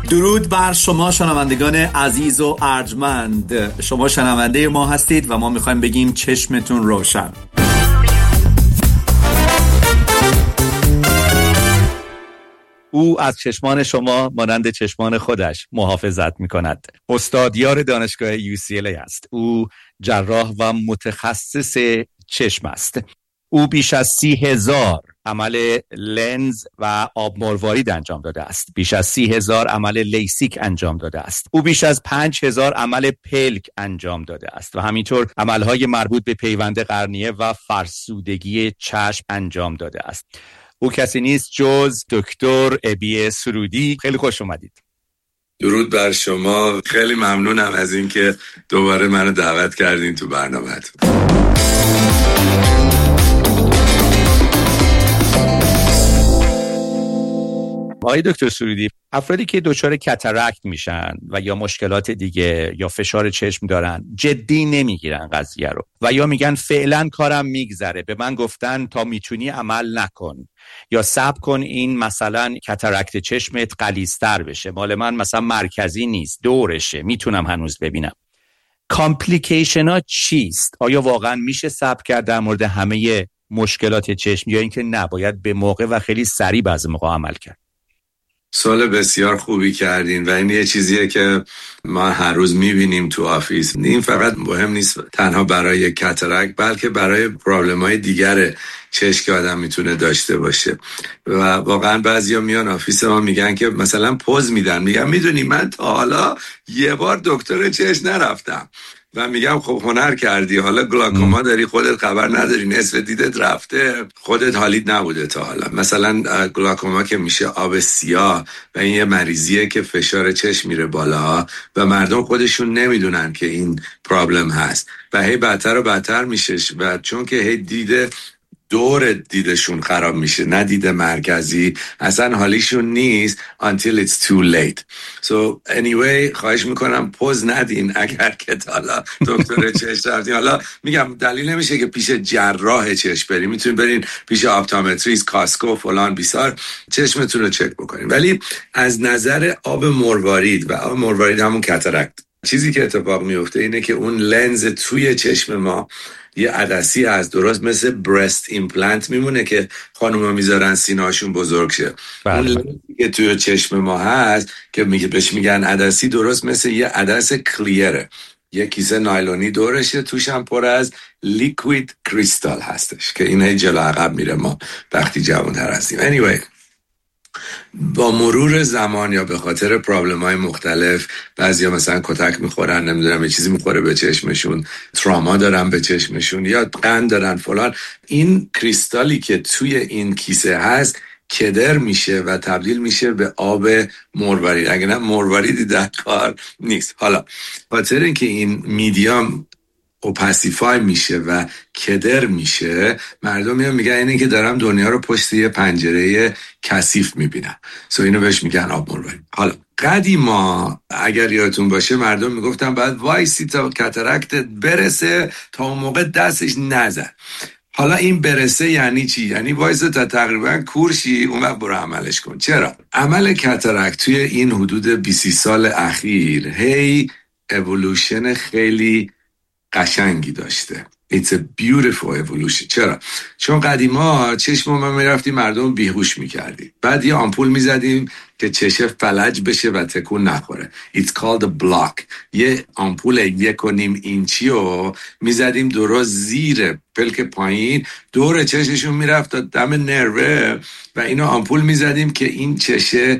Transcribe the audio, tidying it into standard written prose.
درود بر شما شنوندگان عزیز و ارجمند. شما شنونده ما هستید و ما میخوایم بگیم چشمتون روشن. او از چشمان شما مانند چشمان خودش محافظت میکند. استادیار دانشگاه UCLA است. او جراح و متخصص چشم است. او بیش از 30,000 عمل لنز و آب مروارید انجام داده است. بیش از 30,000 عمل لیسیک انجام داده است. او بیش از 5,000 عمل پلک انجام داده است و همینطور عملهای مربوط به پیوند قرنیه و فرسودگی چشم انجام داده است. او کسی نیست جز دکتر ابی سرودی. خیلی خوش اومدید. درود بر شما. خیلی ممنونم از اینکه دوباره منو دعوت کردین تو برنامه‌تون. آقای دکتر سرودی، افرادی که دچار کاتاراکت میشن و یا مشکلات دیگه یا فشار چشم دارن جدی نمیگیرن قضیه رو و یا میگن فعلا کارم میگذره، به من گفتن تا میتونی عمل نکن یا صبر کن این مثلا کاتاراکت چشمت غلیظ‌تر بشه، مال من مثلا مرکزی نیست دورشه میتونم هنوز ببینم. کامپلیکیشن ها چیست؟ آیا واقعا میشه صبر کرد در مورد همه مشکلات چشم یا اینکه نباید به موقع و خیلی سریع بعضی موقع عمل کرد؟ سوال بسیار خوبی کردین و این یه چیزیه که ما هر روز میبینیم تو آفیس. این فقط مهم نیست تنها برای کاتاراکت بلکه برای پرابلم‌های دیگر چشم که آدم میتونه داشته باشه. و واقعا بعضیا میان آفیس ما میگن که مثلا پوز میدن، میگن میدونی من تا حالا یه بار دکتر چشم نرفتم و میگم خب هنر کردی، حالا گلاکوما داری خودت خبر نداری، نصف دیدت رفته، خودت حالیت نبوده تا حالا. مثلا گلاکوما که میشه آب سیاه و این یه مریضیه که فشار چشم میره بالا و مردم خودشون نمیدونن که این پرابلم هست و هی بدتر و بدتر میشه و چون که هی دور دیدشون خراب میشه، نه دید مرکزی، اصلا حالیشون نیست until it's too late. So anyway خواهش میکنم پوز ندین اگر که حالا دکتر چشم رفتین. حالا میگم دلیل نمیشه که پیش جراح چشم برین، میتونین برین پیش آپتومتریست، کاسکو فلان بیسار چشمتون رو چک بکنین. ولی از نظر آب مروارید و آب مروارید همون کاتاراکت، چیزی که اتفاق میفته اینه که اون لنز توی چشم ما یه عدسی هست، درست مثل برست ایمپلنت میمونه که خانوما میذارن سینه‌هاشون بزرگ شه. اون لنزی که توی چشم ما هست که بهش میگن عدسی، درست مثل یه عدس کلیره، یه کیسه نایلونی دورشه، توش هم پر از لیکوید کریستال هستش که این هی جلو عقب میره ما وقتی جوان‌تر هستیم. anyway با مرور زمان یا به خاطر پرابلم‌های مختلف، بعضیا مثلا کتک میخورن، نمیدونم یه چیزی میخوره به چشمشون، تراما دارن به چشمشون یا قند دارن فلان، این کریستالی که توی این کیسه هست کدر میشه و تبدیل میشه به آب مروارید. اگه نه مرواریدی در کار نیست. حالا خاطر اینکه این میدیام اوپاسیفای میشه و کدر میشه، مردم میگن اینه که دارم دنیا رو پشت یه پنجره کثیف میبینم، اینو بهش میگن آب مروارید. حالا قدیما اگر یادتون باشه مردم میگفتن بعد وایسی تا کاتاراکتت برسه، تا اون موقع دستش نزن. حالا این برسه یعنی چی؟ یعنی وایسه تا تقریبا کورشی اون وقت برو عملش کن. چرا؟ عمل کاتاراکت توی این حدود 20 سال اخیر هی اِوولوشن خیلی قشنگی داشته. It's a beautiful evolution. چرا؟ چون قدیما چشم ما میرفتیم مردم بیهوش میکردیم، بعد یه آمپول میزدیم که چشم فلج بشه و تکون نخوره. It's called a block. یه آمپول 1.5 اینچی رو میزدیم درست زیر پلک پایین، دور چشمشون میرفت تا دم نروه و اینو آمپول میزدیم که این چشه